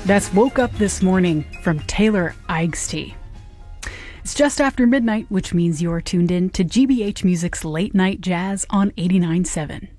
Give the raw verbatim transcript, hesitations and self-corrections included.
That's Woke Up This Morning from Taylor Eigsty. It's just after midnight, which means you're tuned in to G B H Music's Late Night Jazz on eighty-nine point seven.